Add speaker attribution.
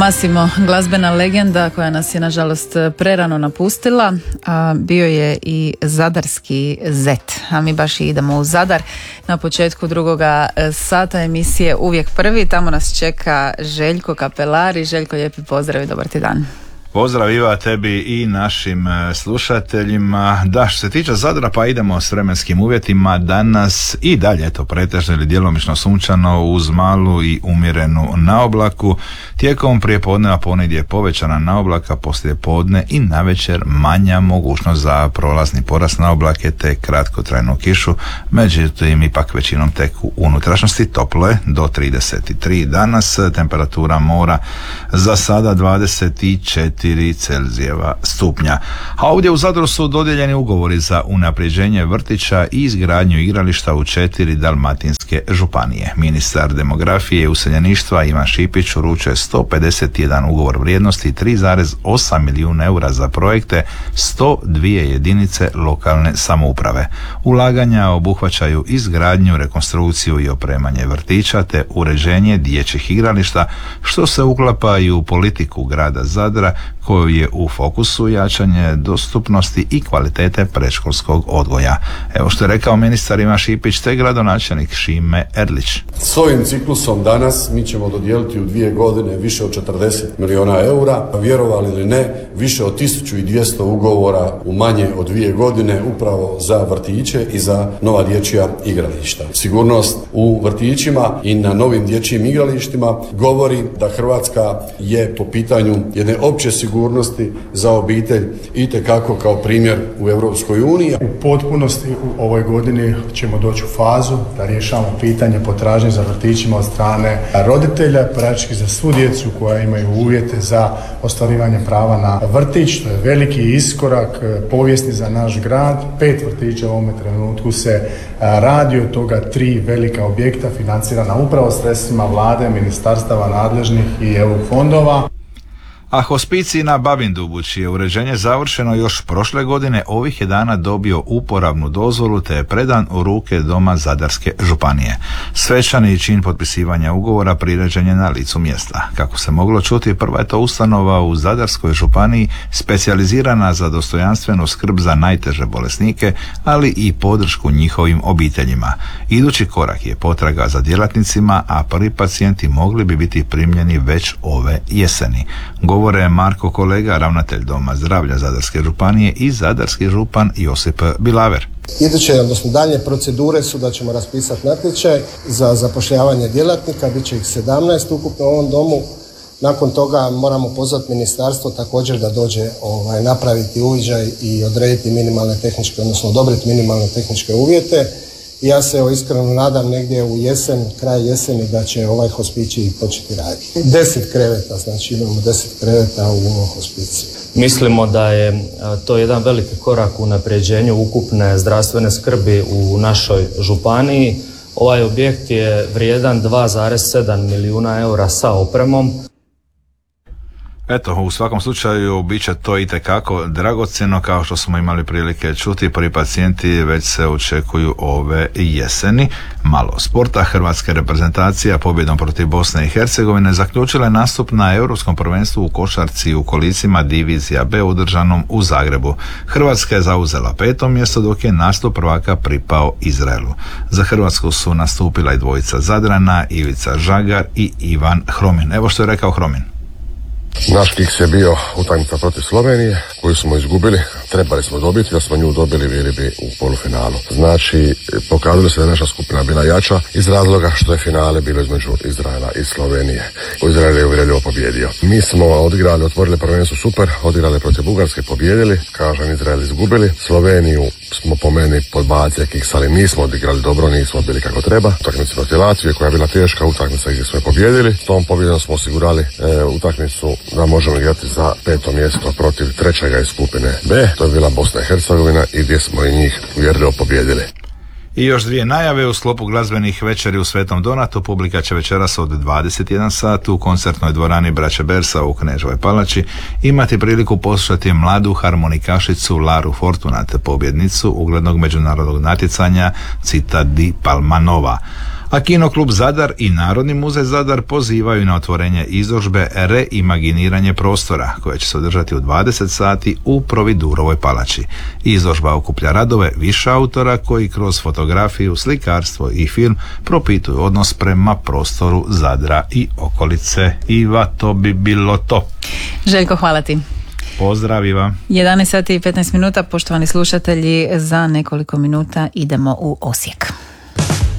Speaker 1: Massimo, glazbena legenda koja nas je nažalost prerano napustila, a bio je i zadarski zet. A mi baš i idemo u Zadar na početku drugoga sata emisije Uvijek prvi. Tamo nas čeka Željko Kapelari. Željko, lijepi pozdrav i dobar ti dan.
Speaker 2: Pozdrav Iva tebi i našim slušateljima. Da, što se tiče Zadra, pa idemo s vremenskim uvjetima. Danas i dalje, pretežno ili djelomično sunčano uz malu i umjerenu naoblaku. Tijekom prijepodneva ponegdje povećana naoblaka, poslije podne i navečer manja mogućnost za prolazni porast naoblake te kratkotrajnu kišu. Međutim, ipak većinom tek u unutrašnjosti. Toplo je do 33 danas. Temperatura mora za sada 24 Celzijeva stupnja. A ovdje u Zadru su dodijeljeni ugovori za unapređenje vrtića i izgradnju igrališta u 4 dalmatinske županije. Ministar demografije i useljeništva Ivan Šipić uručuje 151 ugovor vrijednosti 3,8 milijuna eura za projekte 102 jedinice lokalne samouprave. Ulaganja obuhvaćaju izgradnju, rekonstrukciju i opremanje vrtića te uređenje dječjih igrališta, što se uklapa i u politiku grada Zadra koju je u fokusu jačanje dostupnosti i kvalitete predškolskog odgoja. Evo što je rekao ministar Ivan Šipić te gradonačelnik Šime Erlić.
Speaker 3: S ovim ciklusom danas mi ćemo dodijeliti u 2 godine više od 40 milijuna eura, vjerovali ili ne, više od 1200 ugovora u manje od 2 godine upravo za vrtiće i za nova dječja igrališta. Sigurnost u vrtićima i na novim dječjim igralištima govori da Hrvatska je po pitanju jedne opće sigurnosti za obitelj itekako kao primjer u Europskoj uniji.
Speaker 4: U potpunosti u ovoj godini ćemo doći u fazu da rješavamo pitanje potražnje za vrtićima od strane roditelja, praktički za svu djecu koja imaju uvjete za ostvarivanje prava na vrtić. To je veliki iskorak, povijesni za naš grad. 5 vrtića u ovome trenutku se radi, od toga 3 velika objekta financirana upravo sredstvima vlade, ministarstava nadležnih i EU fondova.
Speaker 2: A hospicij na Babindubu, čije uređenje završeno još prošle godine, ovih je dana dobio uporabnu dozvolu te je predan u ruke Doma Zadarske županije. Svečani čin potpisivanja ugovora priređen je na licu mjesta. Kako se moglo čuti, prva je to ustanova u Zadarskoj županiji specijalizirana za dostojanstvenu skrb za najteže bolesnike, ali i podršku njihovim obiteljima. Idući korak je potraga za djelatnicima, a prvi pacijenti mogli bi biti primljeni već ove jeseni. Govore Marko Kolega, ravnatelj Doma zdravlja Zadarske županije i zadarski župan Josip Bilaver.
Speaker 5: Iduće, odnosno dalje procedure su da ćemo raspisati natječaj za zapošljavanje djelatnika, bit će ih 17 ukupno u ovom domu. Nakon toga moramo pozvati ministarstvo također da dođe napraviti uviđaj i odrediti minimalne tehničke, odnosno odobriti minimalne tehničke uvjete. Ja se iskreno nadam negdje u jesen, kraj jeseni, da će ovaj hospicij početi raditi. 10 kreveta, znači imamo 10 kreveta u ovom hospiciju.
Speaker 6: Mislimo da je to jedan veliki korak u unapređenju ukupne zdravstvene skrbi u našoj županiji. Ovaj objekt je vrijedan 2,7 milijuna eura sa opremom.
Speaker 2: Eto, u svakom slučaju bit će to itekako dragocjeno, kao što smo imali prilike čuti. Prvi pacijenti već se očekuju ove jeseni. Malo sporta. Hrvatska reprezentacija pobjedom protiv Bosne i Hercegovine zaključila je nastup na Europskom prvenstvu u košarci u kolicima divizija B održanom u Zagrebu. Hrvatska je zauzela 5. mjesto, dok je nastup prvaka pripao Izraelu. Za Hrvatsku su nastupila i dvojica Zadrana, Ivica Žagar i Ivan Hromin. Evo što je rekao Hromin.
Speaker 7: Naš kiks je bio utakmica protiv Slovenije koju smo izgubili, trebali smo dobiti, da smo nju dobili bili bi u polufinalu. Znači, pokazalo se da je naša skupina bila jača iz razloga što je finale bilo između Izraela i Slovenije. Izrael je uvjerljivo pobjedio. Mi smo odigrali, otvorili prvenstvo super, odigrali protiv Bugarske, pobjedili, kažem Izrael izgubili. Sloveniju smo po meni podbacili kiks, ali nismo odigrali dobro, nismo bili kako treba. Utakmica protiv Latvije koja je bila teška, utakmica gdje smo je pobjedili. Tom pobjedom smo osigurali utakmicu da možemo igrati za 5. mjesto protiv 3. iz skupine B. To je bila Bosna i Hercegovina i gdje smo i njih uvjerljivo pobjedili.
Speaker 2: I još 2 najave u sklopu glazbenih večeri u Svetom Donatu. Publika će večeras od 21 sat u koncertnoj dvorani Braće Bersa u Kneževoj palači imati priliku poslušati mladu harmonikašicu Laru Fortunat, pobjednicu uglednog međunarodnog natjecanja Città di Palmanova. A Kinoklub Zadar i Narodni muzej Zadar pozivaju na otvorenje izložbe Reimaginiranje prostora, koja će se održati u 20 sati u Providurovoj palači. Izložba okuplja radove više autora koji kroz fotografiju, slikarstvo i film propituju odnos prema prostoru Zadra i okolice. Iva, to bi bilo to.
Speaker 1: Željko, hvala ti.
Speaker 2: Pozdrav, Iva.
Speaker 1: 11 sati i 15 minuta, poštovani slušatelji, za nekoliko minuta idemo u Osijek.